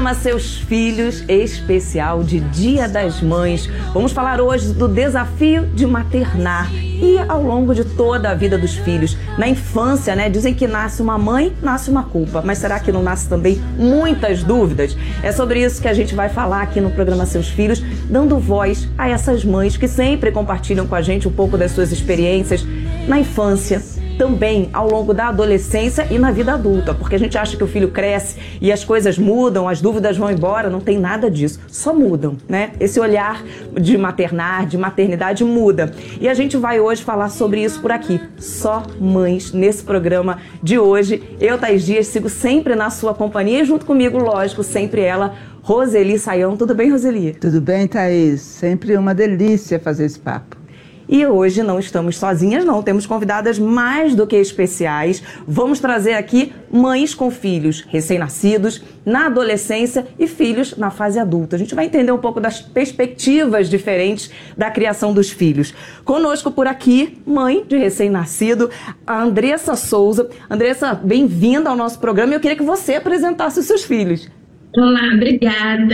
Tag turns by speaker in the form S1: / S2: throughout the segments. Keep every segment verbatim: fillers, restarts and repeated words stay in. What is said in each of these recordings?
S1: programa Seus Filhos, especial de Dia das Mães. Vamos falar hoje do desafio de maternar e ao longo de toda a vida dos filhos. Na infância, né, dizem que nasce uma mãe, nasce uma culpa. Mas será que não nasce também muitas dúvidas? É sobre isso que a gente vai falar aqui no programa Seus Filhos, dando voz a essas mães que sempre compartilham com a gente um pouco das suas experiências na infância, também ao longo da adolescência e na vida adulta, porque a gente acha que o filho cresce e as coisas mudam, as dúvidas vão embora. Não tem nada disso, só mudam, né? Esse olhar de maternar, de maternidade muda. E a gente vai hoje falar sobre isso por aqui, só mães, nesse programa de hoje. Eu, Thaís Dias, sigo sempre na sua companhia e junto comigo, lógico, sempre ela, Roseli Saião. Tudo bem, Roseli?
S2: Tudo bem, Thaís. Sempre uma delícia fazer esse papo.
S1: E hoje não estamos sozinhas, não. Temos convidadas mais do que especiais. Vamos trazer aqui mães com filhos recém-nascidos, na adolescência e filhos na fase adulta. A gente vai entender um pouco das perspectivas diferentes da criação dos filhos. Conosco por aqui, mãe de recém-nascido, a Andressa Souza. Andressa, bem-vinda ao nosso programa. Eu queria que você apresentasse os seus filhos.
S3: Olá, obrigada.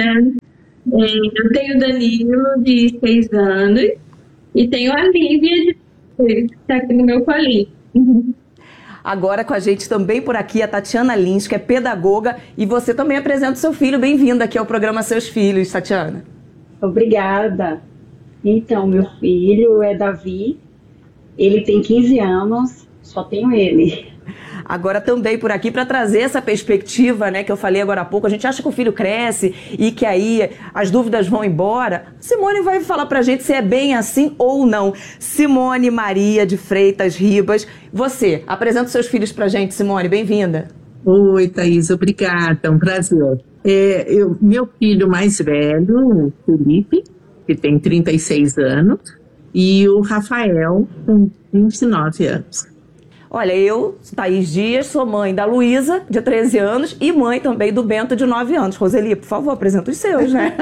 S3: Eu tenho o Danilo, de seis anos. E tenho a Lívia, que está aqui no meu colinho.
S1: Agora com a gente também por aqui a Tatiana Lins, que é pedagoga, e você também apresenta o seu filho. Bem-vinda aqui ao programa Seus Filhos, Tatiana.
S4: Obrigada. Então, meu filho é Davi, ele tem quinze anos, só tenho ele.
S1: Agora também por aqui para trazer essa perspectiva, né, que eu falei agora há pouco. A gente acha que o filho cresce e que aí as dúvidas vão embora. Simone vai falar pra gente se é bem assim ou não. Simone Maria de Freitas Ribas, você, apresenta os seus filhos pra gente, Simone, bem-vinda.
S5: Oi, Thaís, obrigada, é um prazer. É, eu, meu filho mais velho, o Felipe, que tem trinta e seis anos, e o Rafael, com vinte e nove anos.
S1: Olha, eu, Thaís Dias, sou mãe da Luísa, de treze anos, e mãe também do Bento, de nove anos. Roseli, por favor, apresenta os seus, né?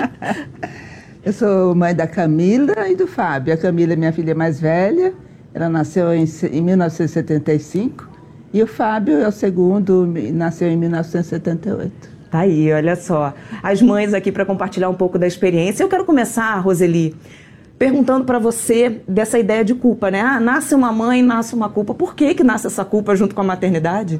S2: Eu sou mãe da Camila e do Fábio. A Camila é minha filha mais velha, ela nasceu em, em mil novecentos e setenta e cinco, e o Fábio é o segundo, nasceu em mil novecentos e setenta e oito.
S1: Tá aí, olha só. As mães aqui para compartilhar um pouco da experiência. Eu quero começar, Roseli, perguntando para você dessa ideia de culpa, né? Ah, nasce uma mãe, nasce uma culpa. Por que que nasce essa culpa junto com a maternidade?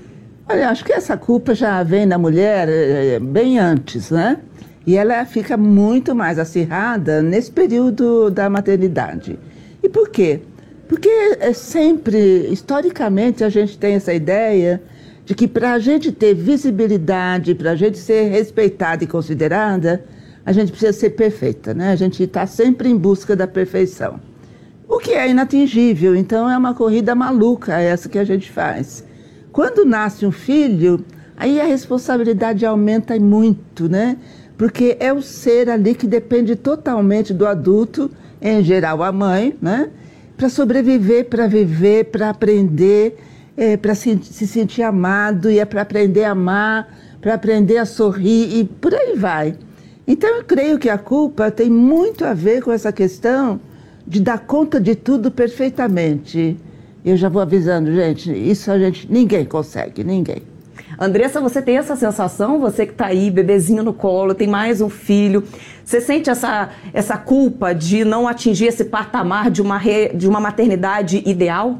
S2: Olha, acho que essa culpa já vem na mulher é, bem antes, né? E ela fica muito mais acirrada nesse período da maternidade. E por quê? Porque é sempre, historicamente, a gente tem essa ideia de que para a gente ter visibilidade, para a gente ser respeitada e considerada, a gente precisa ser perfeita, né? A gente está sempre em busca da perfeição, o que é inatingível. Então é uma corrida maluca essa que a gente faz. Quando nasce um filho, aí a responsabilidade aumenta muito, né? Porque é o ser ali que depende totalmente do adulto, em geral a mãe, né? Para sobreviver, para viver, para aprender, é, para se, se sentir amado, e é para aprender a amar, para aprender a sorrir e por aí vai. Então, eu creio que a culpa tem muito a ver com essa questão de dar conta de tudo perfeitamente. Eu já vou avisando, gente, isso a gente, ninguém consegue, ninguém.
S1: Andressa, você tem essa sensação, você que está aí, bebezinho no colo, tem mais um filho, você sente essa, essa culpa de não atingir esse patamar de uma, re, de uma maternidade ideal?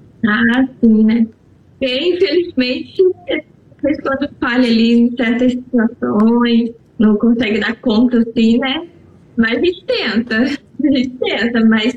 S3: Ah, sim, né? E, infelizmente, a pessoa falha ali em certas situações, não consegue dar conta, assim, né? Mas a gente tenta, a gente tenta, mas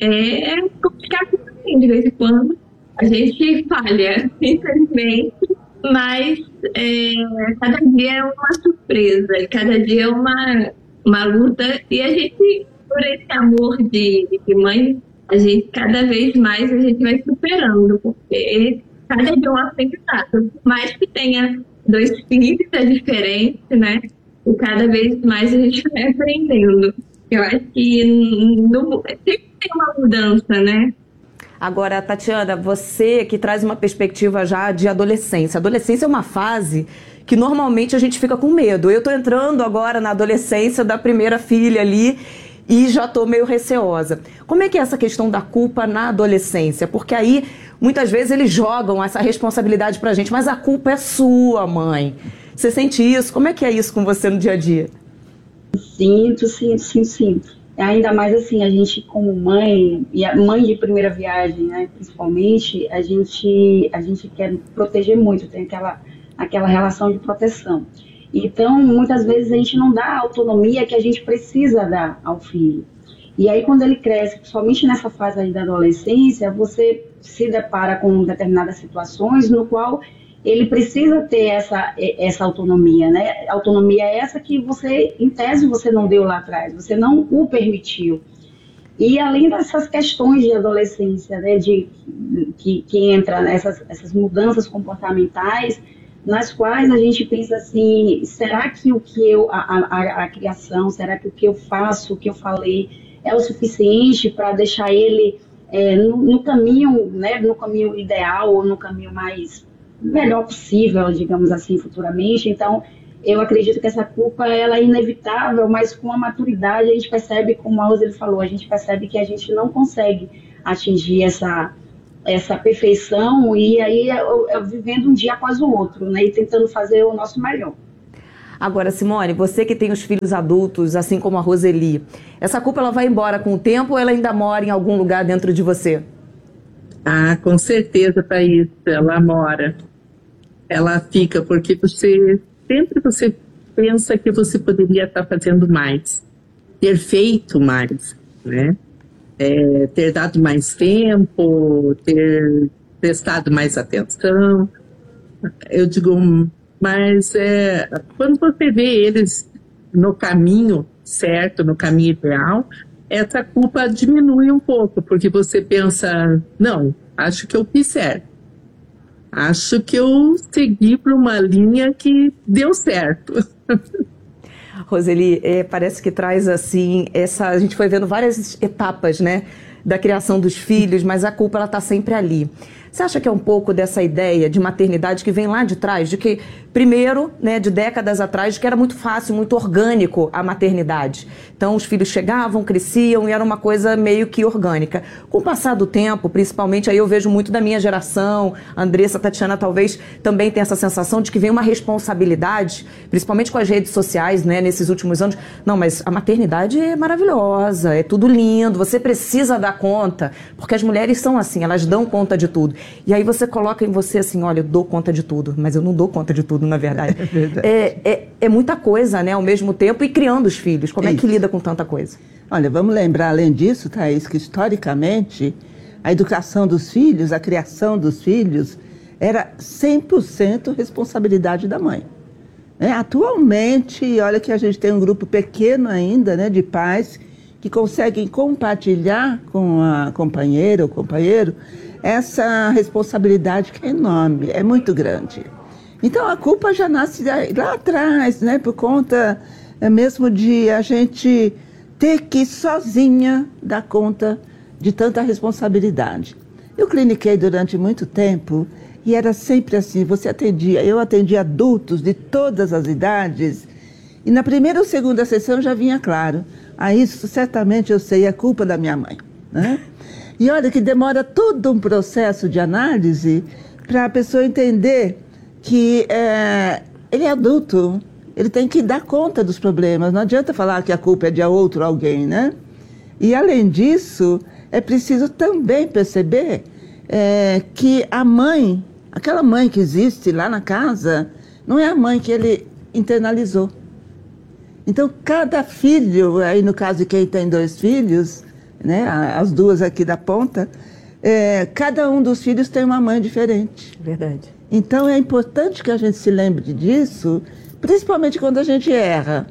S3: é complicado, assim, de vez em quando. A gente falha, infelizmente, mas é, cada dia é uma surpresa, cada dia é uma, uma luta, e a gente, por esse amor de, de mãe, a gente, cada vez mais, a gente vai superando, porque cada dia é um aprendizado. Por mais que tenha dois filhos, é diferente, né? E cada vez mais a gente vai aprendendo. Eu acho que no, sempre tem uma mudança, né?
S1: Agora, Tatiana, você que traz uma perspectiva já de adolescência. Adolescência é uma fase que normalmente a gente fica com medo. Eu tô entrando agora na adolescência da primeira filha ali e já tô meio receosa. Como é que é essa questão da culpa na adolescência? Porque aí, muitas vezes, eles jogam essa responsabilidade pra gente, mas a culpa é sua, mãe. Você sente isso? Como é que é isso com você no dia a dia?
S4: Sinto, sinto, sinto, sinto. Ainda mais assim, a gente como mãe, e a mãe de primeira viagem, né, principalmente, a gente, a gente quer proteger muito, tem aquela, aquela relação de proteção. Então, muitas vezes a gente não dá a autonomia que a gente precisa dar ao filho. E aí, quando ele cresce, principalmente nessa fase aí da adolescência, você se depara com determinadas situações no qual ele precisa ter essa, essa autonomia, né? Autonomia é essa que você, em tese, você não deu lá atrás, você não o permitiu. E além dessas questões de adolescência, né, de, que, que entra nessas essas mudanças comportamentais, nas quais a gente pensa assim, será que o que eu, a, a, a criação, será que o que eu faço, o que eu falei, é o suficiente para deixar ele é, no, no caminho, né, no caminho ideal ou no caminho mais melhor possível, digamos assim, futuramente? Então, eu acredito que essa culpa ela é inevitável, mas com a maturidade a gente percebe, como a Roseli falou, a gente percebe que a gente não consegue atingir essa, essa perfeição, e aí eu, eu vivendo um dia após o outro, né, e tentando fazer o nosso melhor.
S1: Agora, Simone, você que tem os filhos adultos, assim como a Roseli, essa culpa ela vai embora com o tempo ou ela ainda mora em algum lugar dentro de você?
S5: Ah, com certeza, Thaís, ela mora. Ela fica, porque você sempre você pensa que você poderia estar fazendo mais, ter feito mais, né? É, ter dado mais tempo, ter prestado mais atenção. Eu digo, mas é, quando você vê eles no caminho certo, no caminho ideal, essa culpa diminui um pouco, porque você pensa, não, acho que eu fiz certo. Acho que eu segui por uma linha que deu certo.
S1: Roseli, é, parece que traz assim, essa, a gente foi vendo várias etapas, né, da criação dos filhos, mas a culpa ela está sempre ali. Você acha que é um pouco dessa ideia de maternidade que vem lá de trás, de que, primeiro, né, de décadas atrás, que era muito fácil, muito orgânico a maternidade. Então, os filhos chegavam, cresciam e era uma coisa meio que orgânica. Com o passar do tempo, principalmente, aí eu vejo muito da minha geração, a Andressa, a Tatiana talvez também tenha essa sensação de que vem uma responsabilidade, principalmente com as redes sociais, né, nesses últimos anos. Não, mas a maternidade é maravilhosa, é tudo lindo, você precisa dar conta, porque as mulheres são assim, elas dão conta de tudo. E aí você coloca em você assim, olha, eu dou conta de tudo, mas eu não dou conta de tudo, na verdade.
S2: É verdade.
S1: É, é, é muita coisa, né, ao mesmo tempo, e criando os filhos. Como é, é que lida com tanta coisa?
S2: Olha, vamos lembrar, além disso, Thaís, que historicamente a educação dos filhos, a criação dos filhos, era cem por cento responsabilidade da mãe. É, atualmente, olha que a gente tem um grupo pequeno ainda, né, de pais que conseguem compartilhar com a companheira ou companheiro essa responsabilidade que é enorme, é muito grande. Então a culpa já nasce lá atrás, né, por conta é, mesmo de a gente ter que sozinha dar conta de tanta responsabilidade. Eu cliniquei durante muito tempo e era sempre assim, você atendia, eu atendia adultos de todas as idades e na primeira ou segunda sessão já vinha claro, ah, isso certamente eu sei, é culpa da minha mãe, né? E olha que demora todo um processo de análise para a pessoa entender que é, ele é adulto, ele tem que dar conta dos problemas, não adianta falar que a culpa é de outro alguém, né? E além disso, é preciso também perceber é, que a mãe, aquela mãe que existe lá na casa, não é a mãe que ele internalizou. Então, cada filho, aí no caso de quem tem dois filhos, né, as duas aqui da ponta, é, cada um dos filhos tem uma mãe diferente.
S1: Verdade.
S2: Então, é importante que a gente se lembre disso, principalmente quando a gente erra.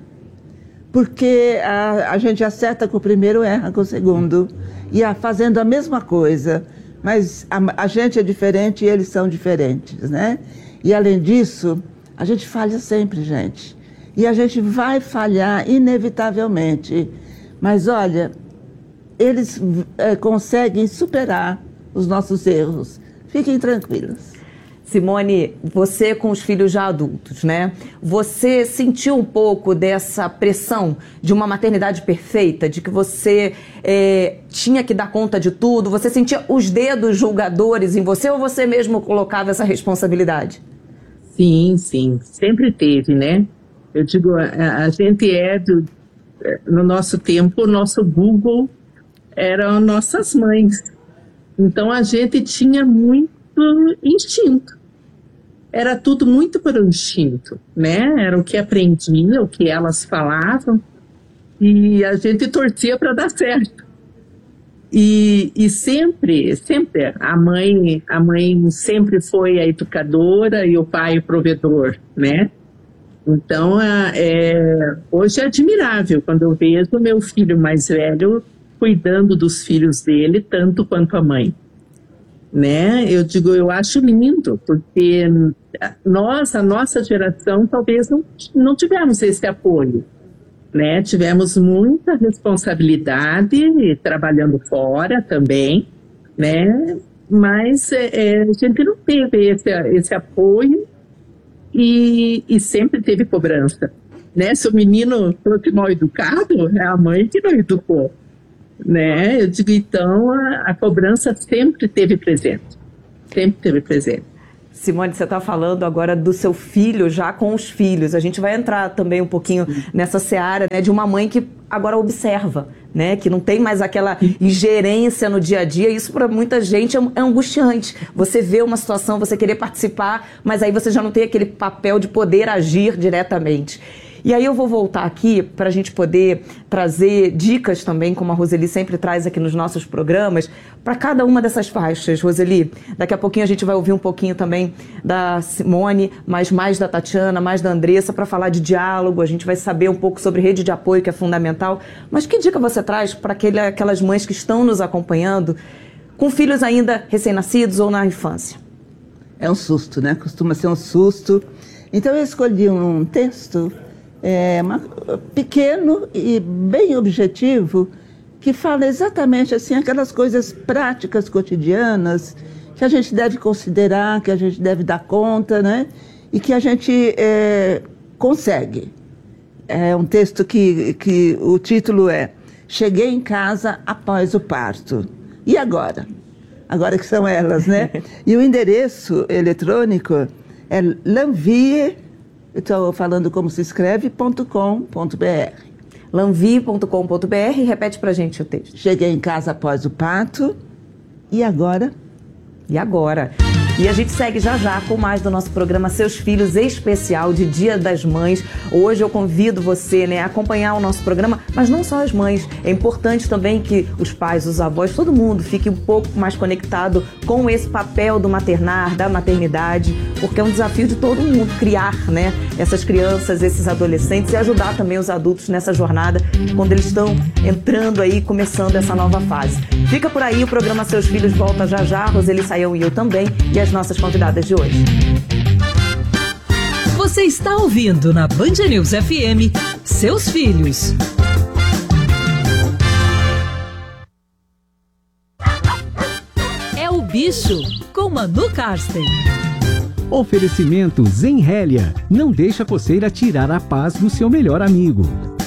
S2: Porque a, a gente acerta com o primeiro, erra com o segundo. E a, fazendo a mesma coisa. Mas a, a gente é diferente e eles são diferentes, né? E, além disso, a gente falha sempre, gente. E a gente vai falhar inevitavelmente. Mas, olha, eles é, conseguem superar os nossos erros. Fiquem tranquilos.
S1: Simone, você com os filhos já adultos, né? Você sentiu um pouco dessa pressão de uma maternidade perfeita, de que você é, tinha que dar conta de tudo? Você sentia os dedos julgadores em você ou você mesmo colocava essa responsabilidade?
S5: Sim, sim, sempre teve, né? Eu digo, a, a gente é, do, no nosso tempo, o nosso Google eram nossas mães. Então a gente tinha muito instinto. Era tudo muito pelo instinto, né? Era o que aprendia, o que elas falavam, e a gente torcia para dar certo. E, e sempre, sempre, a mãe, a mãe sempre foi a educadora e o pai o provedor, né? Então, é, hoje é admirável quando eu vejo o meu filho mais velho cuidando dos filhos dele, tanto quanto a mãe. Né? Eu digo, eu acho lindo, porque nós, a nossa geração, talvez não, não tivemos esse apoio. Né? Tivemos muita responsabilidade, trabalhando fora também, né? Mas é, a gente não teve esse, esse apoio e, e sempre teve cobrança. Né? Se o menino fosse mal educado, é a mãe que não educou. Né? Eu digo, então, a, a cobrança sempre teve presente. Sempre teve presente.
S1: Simone, você está falando agora do seu filho já com os filhos. A gente vai entrar também um pouquinho nessa seara, né, de uma mãe que agora observa, né, que não tem mais aquela ingerência no dia a dia. Isso para muita gente é angustiante. Você vê uma situação, você querer participar, mas aí você já não tem aquele papel de poder agir diretamente. E aí eu vou voltar aqui para a gente poder trazer dicas também, como a Roseli sempre traz aqui nos nossos programas, para cada uma dessas faixas. Roseli, daqui a pouquinho a gente vai ouvir um pouquinho também da Simone, mas mais da Tatiana, mais da Andressa, para falar de diálogo. A gente vai saber um pouco sobre rede de apoio, que é fundamental. Mas que dica você traz para aquelas mães que estão nos acompanhando com filhos ainda recém-nascidos ou na infância?
S2: É um susto, né? Costuma ser um susto. Então eu escolhi um texto É uma, pequeno e bem objetivo, que fala exatamente assim, aquelas coisas práticas, cotidianas, que a gente deve considerar, que a gente deve dar conta, né? E que a gente é, consegue. É um texto que, que o título é Cheguei em casa após o parto. E agora? Agora que são elas, né? E o endereço eletrônico é lanvie, estou falando como se escreve, ponto com ponto br.
S1: lanvie ponto com ponto br, repete pra gente o texto.
S2: Cheguei em casa após o parto, e agora?
S1: E agora? E a gente segue já já com mais do nosso programa Seus Filhos Especial de Dia das Mães. Hoje eu convido você, né, a acompanhar o nosso programa, mas não só as mães. É importante também que os pais, os avós, todo mundo fique um pouco mais conectado com esse papel do maternar, da maternidade, porque é um desafio de todo mundo criar, né, essas crianças, esses adolescentes e ajudar também os adultos nessa jornada quando eles estão entrando aí, começando essa nova fase. Fica por aí, o programa Seus Filhos volta já já, Roseli Saião e eu também, e as nossas convidadas de hoje.
S6: Você está ouvindo na Band News F M, Seus Filhos. É o Bicho, com Manu Karsten.
S7: Oferecimento Zenrélia. Não deixa a coceira tirar a paz do seu melhor amigo.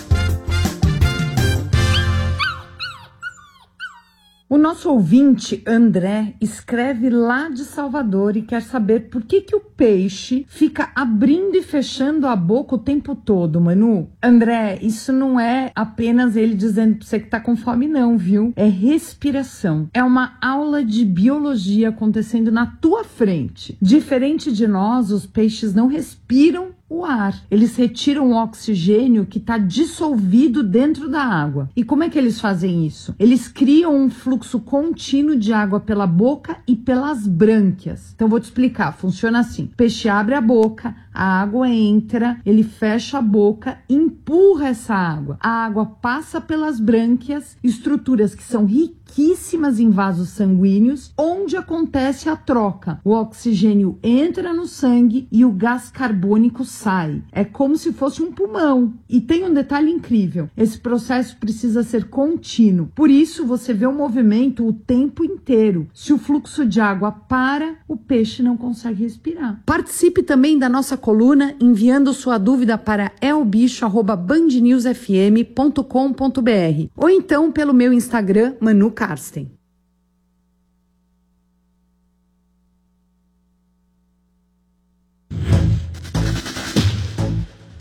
S8: O nosso ouvinte, André, escreve lá de Salvador e quer saber por que, que o peixe fica abrindo e fechando a boca o tempo todo, Manu. André, isso não é apenas ele dizendo pra você que tá com fome não, viu? É respiração. É uma aula de biologia acontecendo na tua frente. Diferente de nós, os peixes não respiram o ar. Eles retiram o oxigênio que está dissolvido dentro da água. E como é que eles fazem isso? Eles criam um fluxo contínuo de água pela boca e pelas brânquias. Então vou te explicar, funciona assim. O peixe abre a boca, a água entra, ele fecha a boca, empurra essa água. A água passa pelas brânquias, estruturas que são riquíssimas em vasos sanguíneos, onde acontece a troca. O oxigênio entra no sangue e o gás carbônico sai. É como se fosse um pulmão. E tem um detalhe incrível. Esse processo precisa ser contínuo. Por isso, você vê o movimento o tempo inteiro. Se o fluxo de água para, o peixe não consegue respirar. Participe também da nossa coluna enviando sua dúvida para elbicho arroba band news f m ponto com ponto br ou então pelo meu Instagram, Manu Karsten.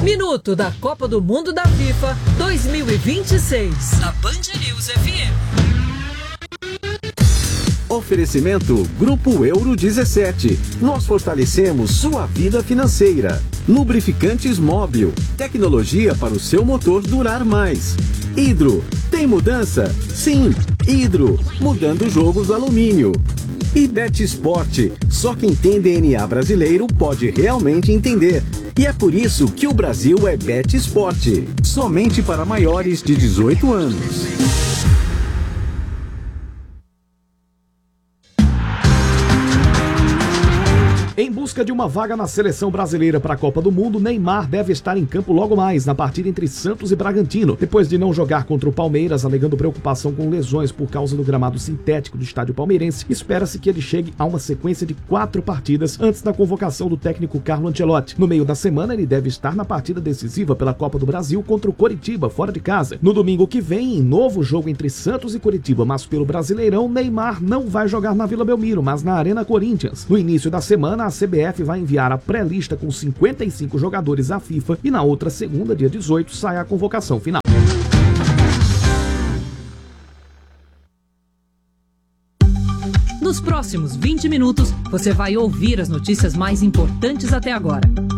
S6: Minuto da Copa do Mundo da FIFA dois mil e vinte e seis. Na Band News F M.
S7: Oferecimento Grupo Euro dezessete. Nós fortalecemos sua vida financeira. Lubrificantes Móbil. Tecnologia para o seu motor durar mais. Hidro. Tem mudança? Sim. Hidro. Mudando o jogo do alumínio. E Bet Sport. Só quem tem D N A brasileiro pode realmente entender. E é por isso que o Brasil é Bet Sport. Somente para maiores de dezoito anos.
S9: Em busca de uma vaga na seleção brasileira para a Copa do Mundo, Neymar deve estar em campo logo mais, na partida entre Santos e Bragantino. Depois de não jogar contra o Palmeiras, alegando preocupação com lesões por causa do gramado sintético do estádio palmeirense, espera-se que ele chegue a uma sequência de quatro partidas antes da convocação do técnico Carlo Ancelotti. No meio da semana, ele deve estar na partida decisiva pela Copa do Brasil contra o Coritiba, fora de casa. No domingo que vem, em novo jogo entre Santos e Coritiba, mas pelo Brasileirão, Neymar não vai jogar na Vila Belmiro, mas na Arena Corinthians. No início da semana, a C B F vai enviar a pré-lista com cinquenta e cinco jogadores à FIFA e na outra segunda, dia dezoito, sai a convocação final.
S6: Nos próximos vinte minutos, você vai ouvir as notícias mais importantes até agora.